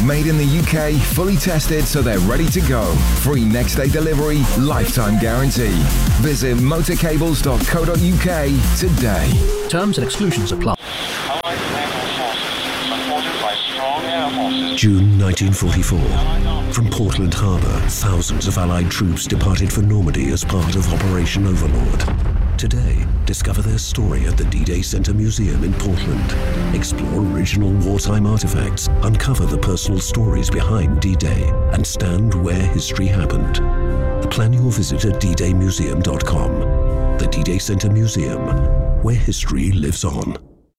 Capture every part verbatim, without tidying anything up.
Made in the U K, fully tested so they're ready to go. Free next day delivery, lifetime guarantee. Visit motorcables dot co dot U K today. Terms and exclusions apply. June nineteen forty-four. From Portland Harbour, thousands of Allied troops departed for Normandy as part of Operation Overlord. Today, discover their story at the D-Day Center Museum in Portland. Explore original wartime artifacts, uncover the personal stories behind D-Day, and stand where history happened. Plan your visit at d day museum dot com. The D-Day Center Museum, where history lives on.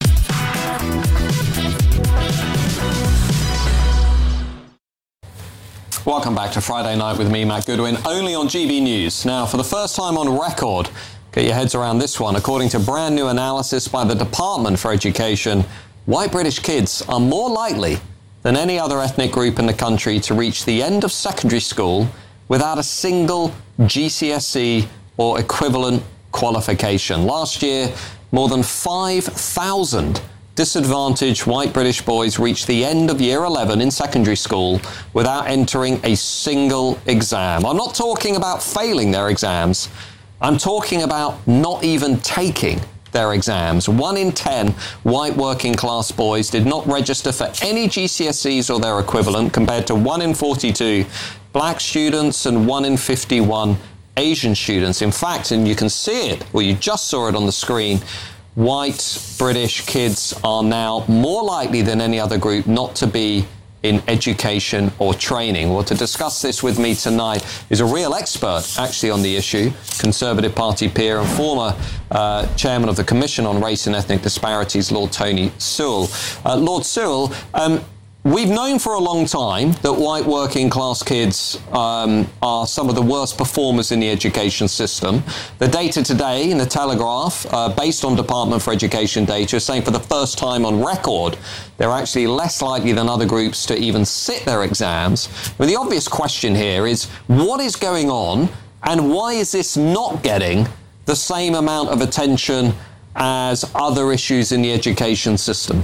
Welcome back to Friday Night with me, Matt Goodwin, only on G B News. Now, for the first time on record, get your heads around this one. According to brand new analysis by the Department for Education, white British kids are more likely than any other ethnic group in the country to reach the end of secondary school without a single G C S E or equivalent qualification. Last year, more than five thousand disadvantaged white British boys reached the end of year eleven in secondary school without entering a single exam. I'm not talking about failing their exams. I'm talking about not even taking their exams. One in ten white working class boys did not register for any G C S Es or their equivalent, compared to one in forty-two black students and one in fifty-one Asian students. In fact, and you can see it, or you just saw it on the screen, white British kids are now more likely than any other group not to be in education or training. Well, to discuss this with me tonight is a real expert actually on the issue, Conservative Party peer and former uh, chairman of the Commission on Race and Ethnic Disparities, Lord Tony Sewell. Uh, Lord Sewell, um, we've known for a long time that white working class kids um, are some of the worst performers in the education system. The data today in the Telegraph, uh, based on Department for Education data, is saying for the first time on record, they're actually less likely than other groups to even sit their exams. But the obvious question here is, what is going on, and why is this not getting the same amount of attention as other issues in the education system?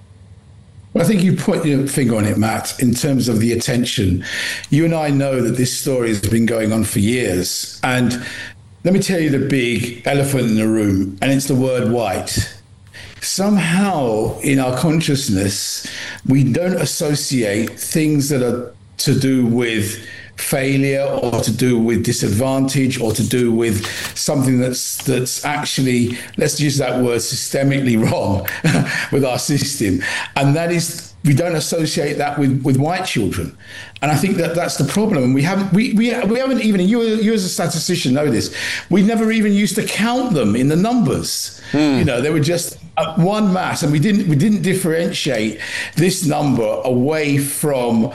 I think you put your finger on it, Matt, in terms of the attention. You and I know that this story has been going on for years. And let me tell you the big elephant in the room, and it's the word white. Somehow in our consciousness, we don't associate things that are to do with failure or to do with disadvantage or to do with something that's that's actually, let's use that word, systemically wrong with our system. And that is, we don't associate that with, with white children. And I think that that's the problem. And we haven't, we, we, we haven't even, you, you as a statistician know this, we never even used to count them in the numbers. Hmm. You know, they were just one mass, and we didn't, we didn't differentiate this number away from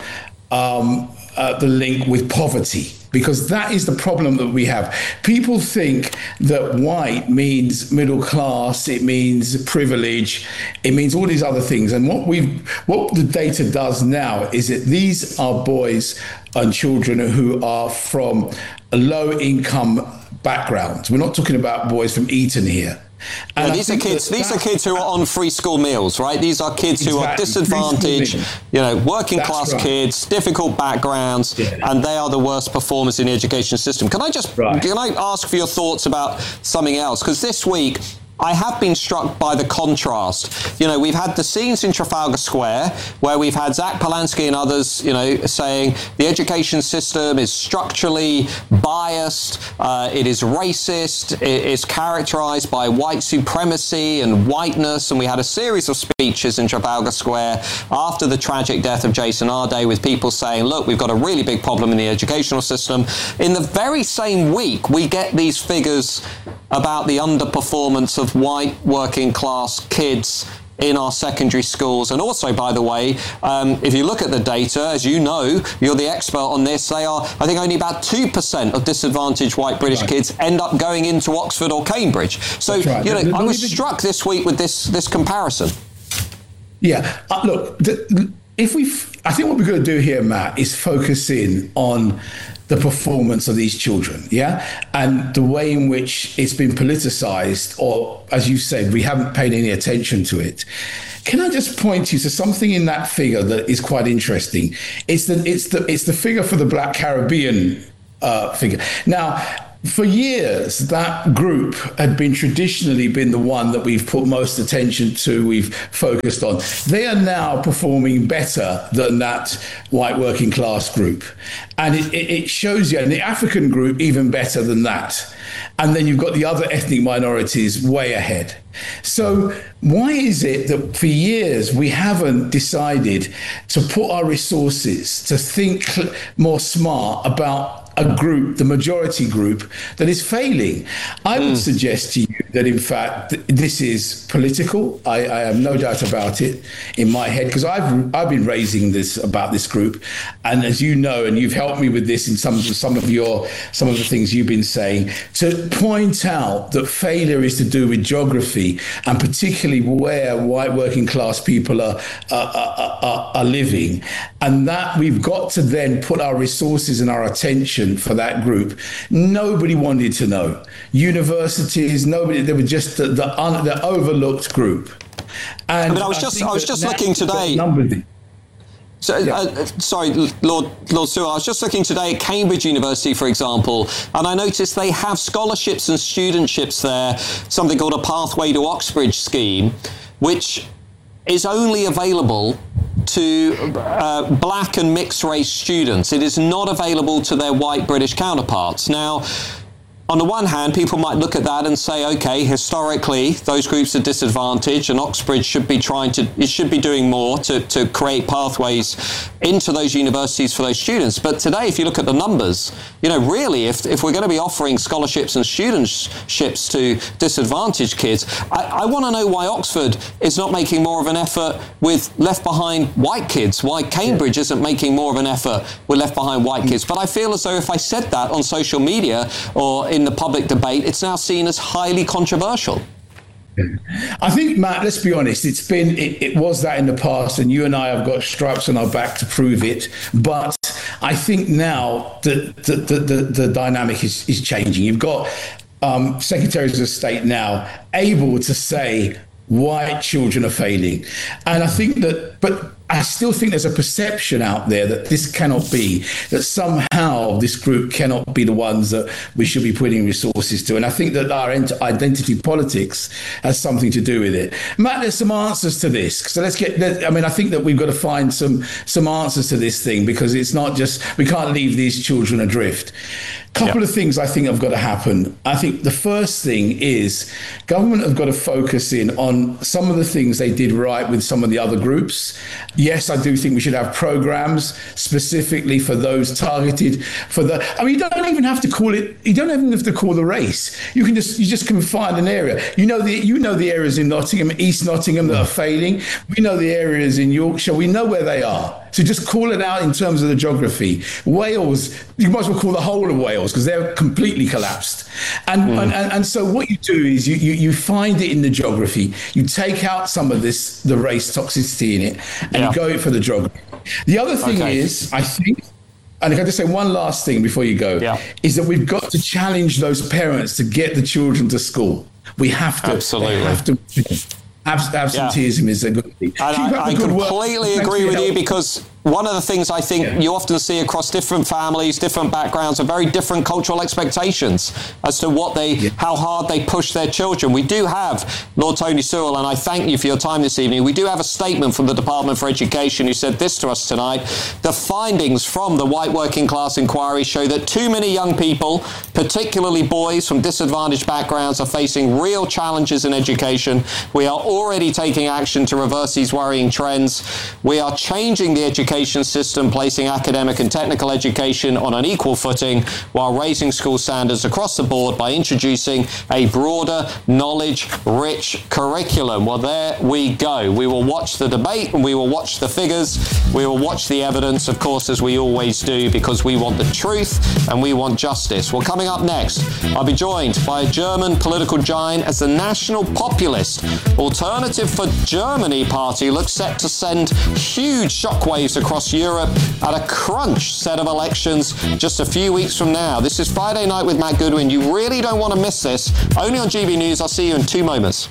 um, Uh, the link with poverty, because that is the problem that we have. People think that white means middle class, it means privilege, it means all these other things. And what we what the data does now is that these are boys and children who are from a low income backgrounds. We're not talking about boys from Eton here. And yeah, these are kids. That, these are kids who are on free school meals, right? These are kids exactly. who are disadvantaged, you know, working That's class right. kids, difficult backgrounds, yeah. and they are the worst performers in the education system. Can I just right. can I ask for your thoughts about something else? Because this week, I have been struck by the contrast. You know, we've had the scenes in Trafalgar Square where we've had Zach Polanski and others, you know, saying the education system is structurally biased, uh, it is racist, it is characterized by white supremacy and whiteness. And we had a series of speeches in Trafalgar Square after the tragic death of Jason Arday with people saying, look, we've got a really big problem in the educational system. In the very same week, we get these figures about the underperformance of white working class kids in our secondary schools. And also, by the way, um, if you look at the data, as you know, you're the expert on this, they are, I think, only about two percent of disadvantaged white British right. kids end up going into Oxford or Cambridge. So, right. you know, the, the, I was the, struck this week with this this comparison. Yeah, uh, look, the, if we, I think what we're going to do here, Matt, is focus in on the performance of these children, yeah? And the way in which it's been politicized, or as you said, we haven't paid any attention to it. Can I just point you to something in that figure that is quite interesting? It's the, it's the, it's the figure for the Black Caribbean uh, figure. Now, for years, that group had been traditionally been the one that we've put most attention to, we've focused on. They are now performing better than that white working class group. And it, it shows you, and the African group even better than that. And then you've got the other ethnic minorities way ahead. So why is it that for years we haven't decided to put our resources to think more smart about a group, the majority group, that is failing? I would mm. suggest to you that, in fact, th- this is political. I, I have no doubt about it in my head, because I've I've been raising this about this group, and as you know, and you've helped me with this in some some of your some of the things you've been saying, to point out that failure is to do with geography, and particularly where white working class people are are, are, are, are living, and that we've got to then put our resources and our attention for that group. Nobody wanted to know. Universities, nobody. They were just the the, un, the overlooked group. And I, mean, I was I just I was just looking today. So, yeah. uh, sorry, Lord Lord Sewell, I was just looking today at Cambridge University, for example, and I noticed they have scholarships and studentships there, something called a Pathway to Oxbridge scheme, which is only available to uh, black and mixed race students. It is not available to their white British counterparts. Now, on the one hand, people might look at that and say, okay, historically, those groups are disadvantaged, and Oxbridge should be trying to, it should be doing more to, to create pathways into those universities for those students. But today, if you look at the numbers, you know, really, if, if we're going to be offering scholarships and studentships to disadvantaged kids, I, I want to know why Oxford is not making more of an effort with left behind white kids, why Cambridge yeah. isn't making more of an effort with left behind white kids. But I feel as though if I said that on social media or in the public debate, it's now seen as highly controversial. I think, Matt, let's be honest, it's been, it, it was that in the past, and you and I have got stripes on our back to prove it. But I think now the, the, the, the, the dynamic is, is changing. You've got um, secretaries of state now able to say white children are failing. And I think that, but I still think there's a perception out there that this cannot be, that somehow this group cannot be the ones that we should be putting resources to. And I think that our identity politics has something to do with it. Matt, there's some answers to this. So let's get, I mean, I think that we've got to find some, some answers to this thing, because it's not just, we can't leave these children adrift. Couple yep. of things I think have got to happen. I think the first thing is government have got to focus in on some of the things they did right with some of the other groups. Yes, I do think we should have programs specifically for those targeted for the, I mean, you don't even have to call it, you don't even have to call the race. You can just, you just can find an area. You know, the, you know, the areas in Nottingham, East Nottingham that are failing. We know the areas in Yorkshire. We know where they are. So just call it out in terms of the geography. Wales, you might as well call the whole of Wales, because they're completely collapsed. And, mm. and, and and so what you do is you, you you find it in the geography. You take out some of this, the race toxicity in it, and yeah. you go for the geography. The other thing okay. is, I think, and if I just say one last thing before you go, yeah. is that we've got to challenge those parents to get the children to school. We have to. Absolutely. They have to. Absenteeism yeah. is a good thing. And I, I completely work. agree with you, because one of the things I think yeah. you often see across different families, different backgrounds, are very different cultural expectations as to what they, yeah. how hard they push their children. We do have, Lord Tony Sewell, and I thank you for your time this evening, we do have a statement from the Department for Education who said this to us tonight. The findings from the White Working Class Inquiry show that too many young people, particularly boys from disadvantaged backgrounds, are facing real challenges in education. We are already taking action to reverse these worrying trends. We are changing the education system, placing academic and technical education on an equal footing, while raising school standards across the board by introducing a broader, knowledge-rich curriculum. Well, there we go. We will watch the debate, and we will watch the figures. We will watch the evidence, of course, as we always do, because we want the truth and we want justice. Well, coming up next, I'll be joined by a German political giant as the National Populist Alternative for Germany party looks set to send huge shockwaves across Europe at a crunch set of elections just a few weeks from now. This is Friday Night with Matt Goodwin. You really don't want to miss this. Only on G B News. I'll see you in two moments.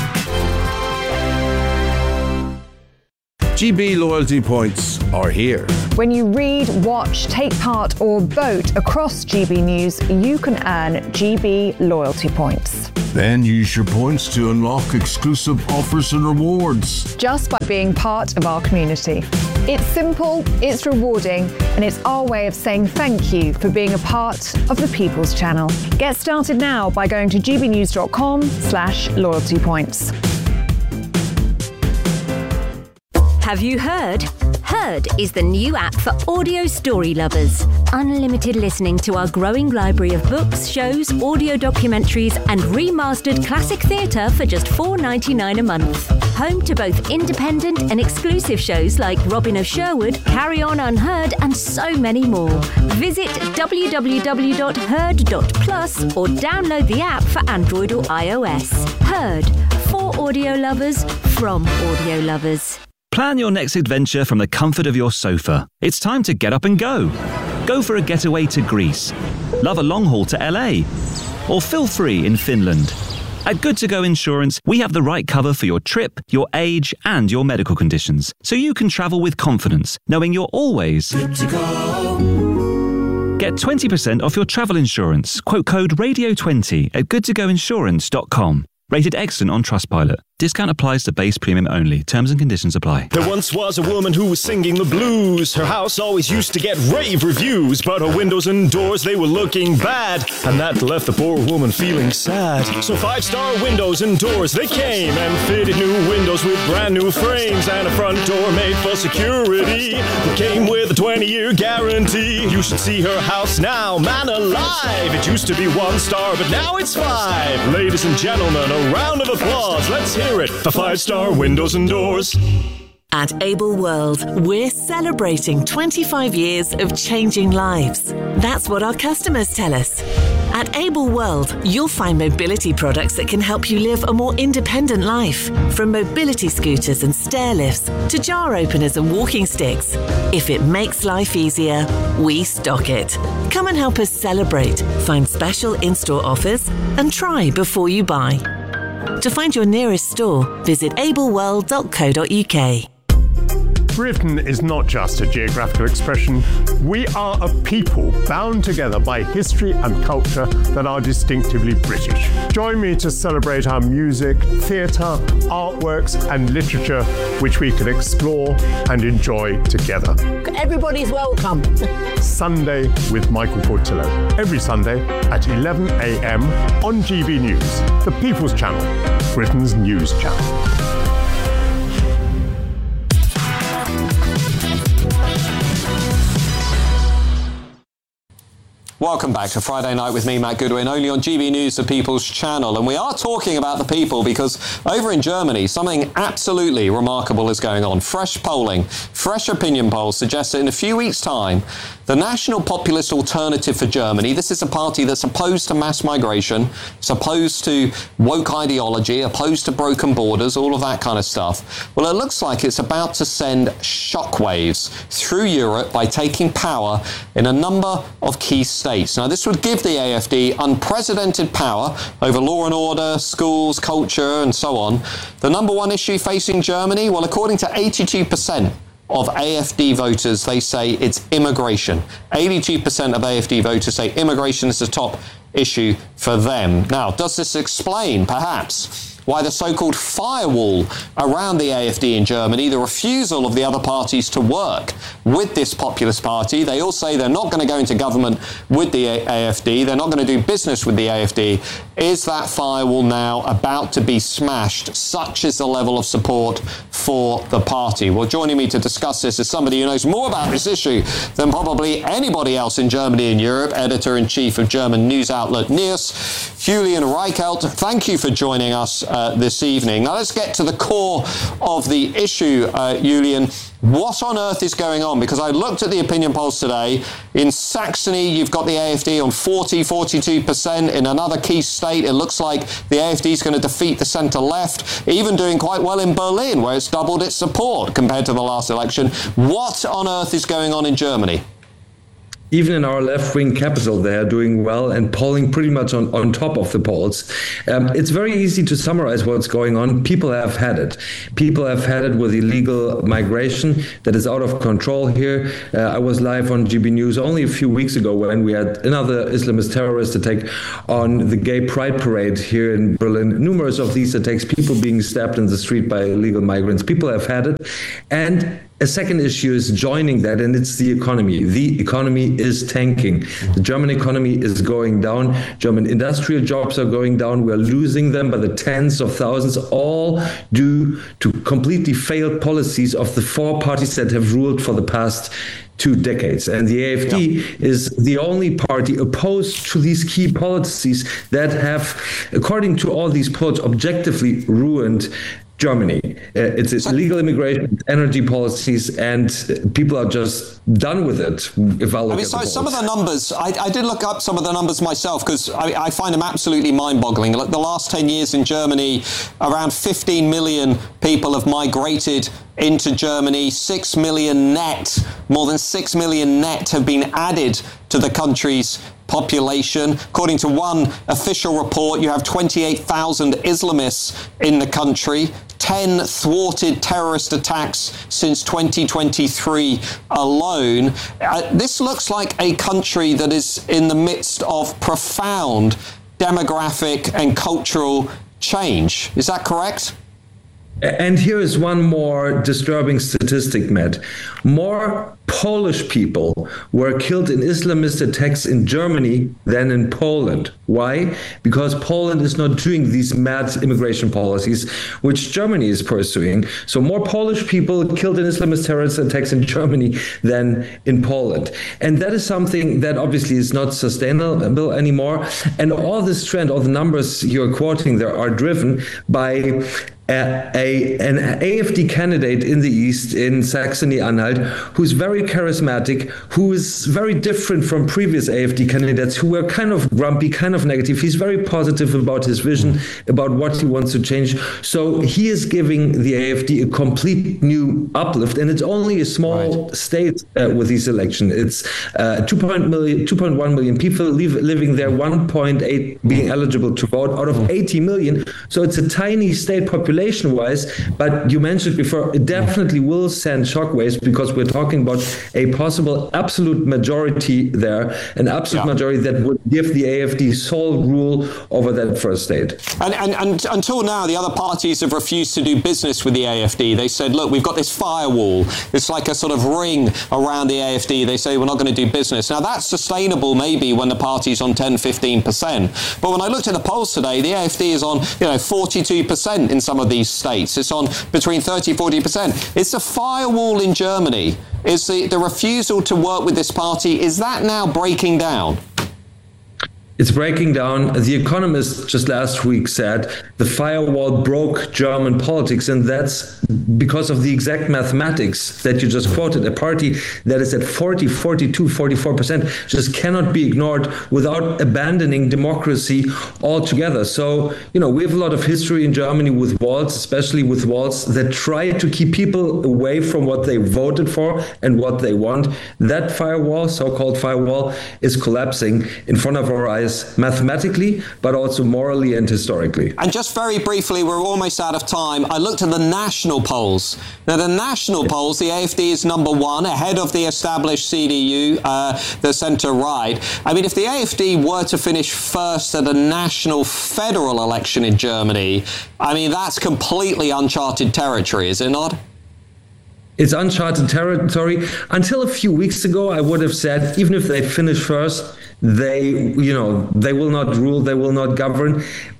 G B loyalty points are here. When you read, watch, take part or vote across G B News, you can earn G B loyalty points. Then use your points to unlock exclusive offers and rewards. Just by being part of our community. It's simple, it's rewarding, and it's our way of saying thank you for being a part of the People's Channel. Get started now by going to gbnews.com slash loyalty points. Have you heard? Heard is the new app for audio story lovers. Unlimited listening to our growing library of books, shows, audio documentaries and remastered classic theatre for just four dollars ninety-nine a month. Home to both independent and exclusive shows like Robin of Sherwood, Carry On Unheard and so many more. Visit w w w dot heard dot plus or download the app for Android or iOS. Heard, for audio lovers, from audio lovers. Plan your next adventure from the comfort of your sofa. It's time to get up and go. Go for a getaway to Greece. Love a long haul to L A. Or feel free in Finland. At Good To Go Insurance, we have the right cover for your trip, your age, and your medical conditions, so you can travel with confidence, knowing you're always good to go. Get twenty percent off your travel insurance. Quote code radio twenty at good to go insurance dot com. Rated excellent on Trustpilot. Discount applies to base premium only. Terms and conditions apply. There once was a woman who was singing the blues. Her house always used to get rave reviews, but her windows and doors, they were looking bad, and that left the poor woman feeling sad. So Five Star Windows and Doors, they came and fitted new windows with brand new frames and a front door made for security. It came with a twenty-year guarantee. You should see her house now, man alive. It used to be one star, but now it's five. Ladies and gentlemen, a round of applause. Let's hear it for Five Star Windows and Doors. At Able World, we're celebrating twenty-five years of changing lives. That's what our customers tell us. At Able World, you'll find mobility products that can help you live a more independent life. From mobility scooters and stair lifts to jar openers and walking sticks. If it makes life easier, we stock it. Come and help us celebrate, find special in-store offers, and try before you buy. To find your nearest store, visit able world dot co dot u k. Britain is not just a geographical expression. We are a people bound together by history and culture that are distinctively British. Join me to celebrate our music, theatre, artworks and literature, which we can explore and enjoy together. Everybody's welcome. Sunday with Michael Portillo. Every Sunday at eleven a m on G B News, the People's Channel, Britain's news channel. Welcome back to Friday Night with me, Matt Goodwin, only on G B News, the People's Channel. And we are talking about the people because over in Germany, something absolutely remarkable is going on. Fresh polling, fresh opinion polls suggest that in a few weeks' time, the National Populist Alternative for Germany, this is a party that's opposed to mass migration, it's opposed to woke ideology, opposed to broken borders, all of that kind of stuff. Well, it looks like it's about to send shockwaves through Europe by taking power in a number of key states. Now, this would give the A F D unprecedented power over law and order, schools, culture, and so on. The number one issue facing Germany, well, according to eighty-two percent of A F D voters, they say it's immigration. eighty-two percent of A F D voters say immigration is the top issue for them. Now, does this explain, perhaps, why the so-called firewall around the A F D in Germany, the refusal of the other parties to work with this populist party? They all say they're not going to go into government with the A F D. They're not going to do business with the A F D. Is that firewall now about to be smashed? Such is the level of support for the party. Well, joining me to discuss this is somebody who knows more about this issue than probably anybody else in Germany and Europe, editor-in-chief of German news outlet News, Julian Reichelt. Thank you for joining us. uh, this evening. Now let's get to the core of the issue, uh, Julian. What on earth is going on? Because I looked at the opinion polls today. In Saxony, you've got the AfD on forty, forty-two percent. In another key state, it looks like the AfD is going to defeat the centre-left, even doing quite well in Berlin, where it's doubled its support compared to the last election. What on earth is going on in Germany? Even in our left-wing capital, they are doing well and polling pretty much on, on top of the polls. Um, it's very easy to summarize what's going on. People have had it. People have had it with illegal migration that is out of control here. Uh, I was live on G B News only a few weeks ago when we had another Islamist terrorist attack on the gay pride parade here in Berlin. Numerous of these attacks, people being stabbed in the street by illegal migrants. People have had it. And a second issue is joining that, and it's the economy. The economy is tanking. The German economy is going down. German industrial jobs are going down. We're losing them by the tens of thousands, all due to completely failed policies of the four parties that have ruled for the past two decades. And the A F D yeah. is the only party opposed to these key policies that have, according to all these polls, objectively ruined Germany. Uh, it's illegal immigration, energy policies, and people are just done with it. If I look I mean, at so the some of the numbers, I, I did look up some of the numbers myself because I, I find them absolutely mind-boggling. Like the last ten years in Germany, around fifteen million people have migrated into Germany. Six million net, more than six million net have been added to the country's population. According to one official report, you have twenty-eight thousand Islamists in the country, ten thwarted terrorist attacks since twenty twenty-three alone. Uh, this looks like a country that is in the midst of profound demographic and cultural change. Is that correct? And here is one more disturbing statistic, Matt. More Polish people were killed in Islamist attacks in Germany than in Poland. Why? Because Poland is not doing these mad immigration policies, which Germany is pursuing. So more Polish people killed in Islamist terrorist attacks in Germany than in Poland. And that is something that obviously is not sustainable anymore. And all this trend, all the numbers you're quoting there are driven by A, a, an A F D candidate in the East, in Saxony-Anhalt, who's very charismatic, who is very different from previous A F D candidates who were kind of grumpy, kind of negative. He's very positive about his vision, about what he wants to change. So he is giving the A F D a complete new uplift, and it's only a small right. state uh, with this election. It's uh, two point one million people live, living there, one point eight being eligible to vote out of eighty million. So it's a tiny state population. Population-wise, but you mentioned before, it definitely will send shockwaves because we're talking about a possible absolute majority there, an absolute yeah. majority that would give the A F D sole rule over that first state. And, and, and until now, the other parties have refused to do business with the A F D. They said, look, we've got this firewall. It's like a sort of ring around the A F D. They say we're not going to do business. Now, that's sustainable maybe when the party's on ten, fifteen percent. But when I looked at the polls today, the A F D is on, you know, forty-two percent in some of these states. It's on between thirty, forty percent. It's a firewall in Germany. Is the, the refusal to work with this party, is that now breaking down? It's breaking down. The Economist just last week said the firewall broke German politics, and that's because of the exact mathematics that you just quoted. A party that is at forty, forty-two, forty-four percent just cannot be ignored without abandoning democracy altogether. So, you know, we have a lot of history in Germany with walls, especially with walls that try to keep people away from what they voted for and what they want. That firewall, so-called firewall, is collapsing in front of our eyes. Mathematically, but also morally and historically. And just very briefly, we're almost out of time. I looked at the national polls. Now, the national polls, the A F D is number one, ahead of the established C D U, uh, the centre-right. I mean, if the A F D were to finish first at a national federal election in Germany, I mean, that's completely uncharted territory, is it not? It's uncharted territory. Until a few weeks ago, I would have said, even if they finish first, they, you know, they will not rule, they will not govern.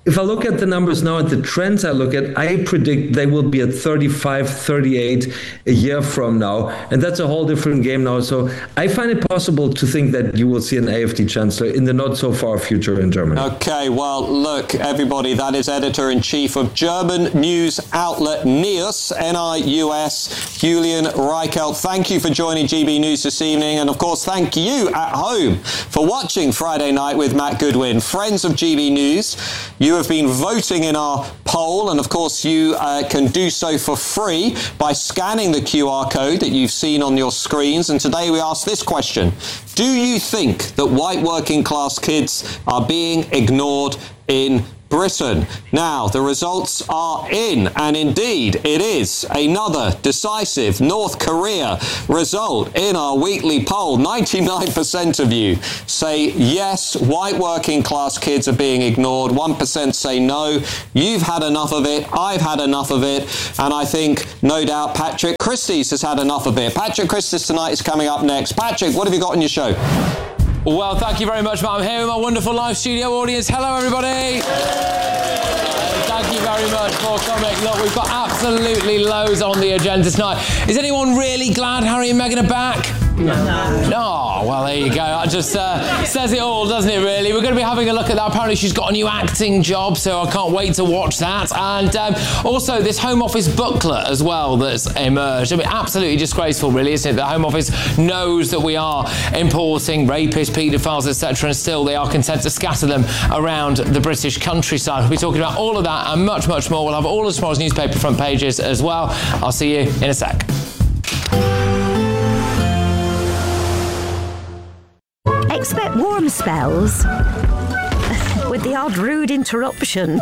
if I look at the numbers now, at the trends I look at, I predict they will be at thirty-five, thirty-eight a year from now. And that's a whole different game now. So I find it possible to think that you will see an AfD chancellor in the not so far future in Germany. Okay, well, look, everybody, that is editor-in-chief of German news outlet News, N I U S, Julian Reichelt. Thank you for joining G B News this evening. And, of course, thank you at home for watching Friday Night with Matt Goodwin. Friends of G B News, you have been voting in our poll, and, of course, you uh, can do so for free by scanning the Q R code that you've seen on your screens. And today we ask this question: do you think that white working class kids are being ignored in Britain? Now, the results are in, and indeed it is another decisive North Korea result in our weekly poll. ninety-nine percent of you say yes, white working class kids are being ignored. one percent say no. You've had enough of it. I've had enough of it. And I think, no doubt, Patrick Christys has had enough of it. Patrick Christys tonight is coming up next. Patrick, what have you got on your show? Well, thank you very much, Matt. I'm here with my wonderful live studio audience. Hello, everybody. Thank you very much for coming. Look, we've got absolutely loads on the agenda tonight. Is anyone really glad Harry and Meghan are back? No. No, well, there you go. That just uh, says it all, doesn't it, really? We're going to be having a look at that. Apparently, she's got a new acting job, so I can't wait to watch that. And um, also, this Home Office booklet as well that's emerged. I mean, absolutely disgraceful, really, isn't it? The Home Office knows that we are importing rapists, paedophiles, et cetera, and still they are content to scatter them around the British countryside. We'll be talking about all of that and much, much more. We'll have all of tomorrow's newspaper front pages as well. I'll see you in a sec. Expect warm spells with the odd rude interruption.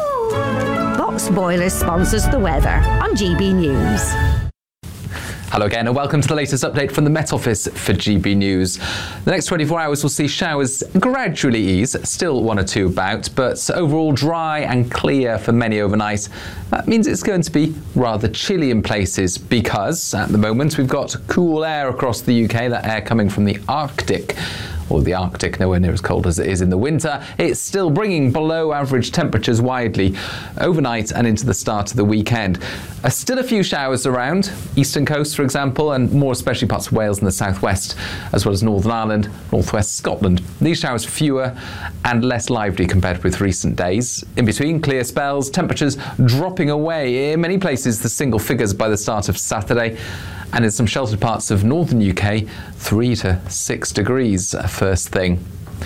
Box Boilers sponsors the weather on G B News. Hello again and welcome to the latest update from the Met Office for G B News. The next twenty-four hours will see showers gradually ease, still one or two about, but overall dry and clear for many overnight. That means it's going to be rather chilly in places because at the moment we've got cool air across the U K, that air coming from the Arctic. Or the Arctic, nowhere near as cold as it is in the winter. It's still bringing below average temperatures widely overnight and into the start of the weekend. Uh, still a few showers around, eastern coast for example, and more especially parts of Wales and the southwest, as well as Northern Ireland, northwest Scotland. These showers fewer and less lively compared with recent days. In between, clear spells, temperatures dropping away in many places the single figures by the start of Saturday. And in some sheltered parts of northern U K, three to six degrees first thing.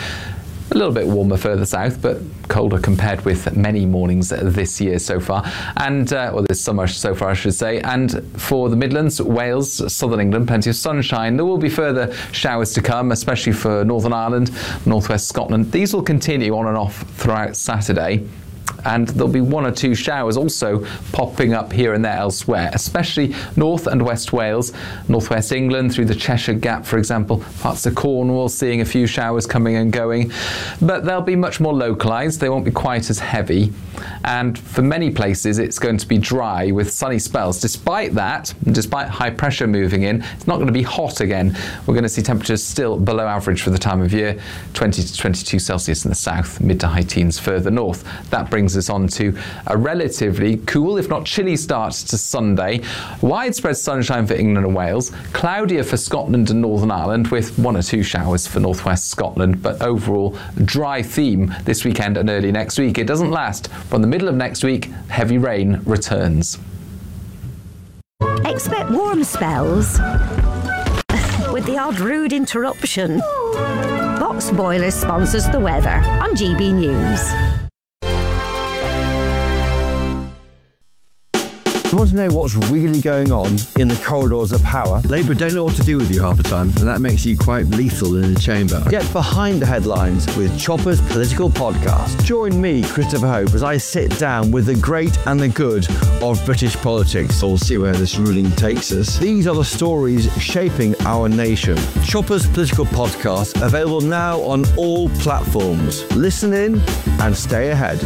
A little bit warmer further south, but colder compared with many mornings this year so far, and uh, well, this summer so far, I should say. And for the Midlands, Wales, southern England, plenty of sunshine. There will be further showers to come, especially for Northern Ireland, northwest Scotland. These will continue on and off throughout Saturday. And there'll be one or two showers also popping up here and there elsewhere, especially North and West Wales, Northwest England through the Cheshire Gap, for example, parts of Cornwall seeing a few showers coming and going. But they'll be much more localised, they won't be quite as heavy. And for many places, it's going to be dry with sunny spells. Despite that, despite high pressure moving in, it's not going to be hot again. We're going to see temperatures still below average for the time of year, twenty to twenty-two Celsius in the south, mid to high teens further north. That brings us on to a relatively cool, if not chilly start to Sunday. Widespread sunshine for England and Wales, cloudier for Scotland and Northern Ireland with one or two showers for northwest Scotland, but overall dry theme this weekend and early next week. It doesn't last. From the middle of next week, heavy rain returns. Expect warm spells with the odd rude interruption. Box Boilers sponsors the weather on G B News. You want to know what's really going on in the corridors of power? Labour don't know what to do with you half the time, and that makes you quite lethal in the chamber. Get behind the headlines with Chopper's Political Podcast. Join me, Christopher Hope, as I sit down with the great and the good of British politics. We'll see where this ruling takes us. These are the stories shaping our nation. Chopper's Political Podcast, available now on all platforms. Listen in and stay ahead.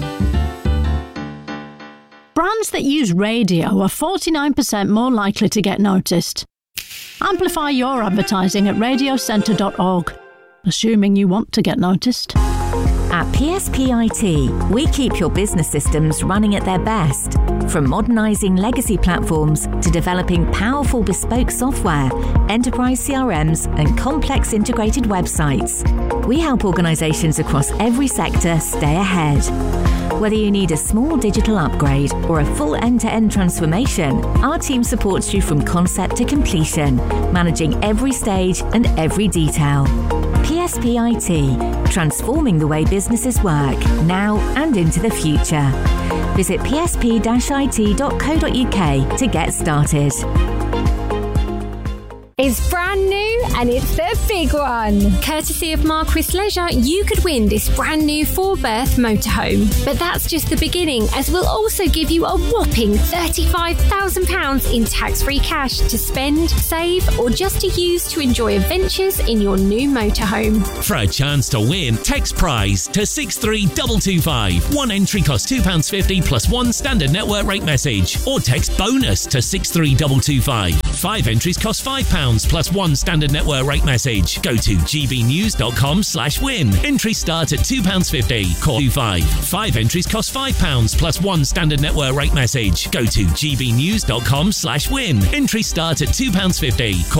Brands that use radio are forty-nine percent more likely to get noticed. Amplify your advertising at radio centre dot org, assuming you want to get noticed. At P S P I T, we keep your business systems running at their best. From modernising legacy platforms to developing powerful bespoke software, enterprise C R Ms and complex integrated websites, we help organisations across every sector stay ahead. Whether you need a small digital upgrade or a full end-to-end transformation, our team supports you from concept to completion, managing every stage and every detail. P S P I T, transforming the way businesses work now and into the future. Visit p s p dash i t dot co dot u k to get started. It's brand new and it's the big one. Courtesy of Marquis Leisure, you could win this brand new four-berth motorhome. But that's just the beginning, as we'll also give you a whopping thirty-five thousand pounds in tax-free cash to spend, save, or just to use to enjoy adventures in your new motorhome. For a chance to win, text prize to six three two two five. One entry costs two pounds fifty plus one standard network rate message. Or text bonus to six three two two five. Five entries cost five pounds plus one standard network rate message. Go to g b news dot com slash win. Entries start at two pounds fifty. Call two five. Five entries cost five pounds plus one standard network rate message. Go to g b news dot com slash win. Entries start at two pounds fifty. Call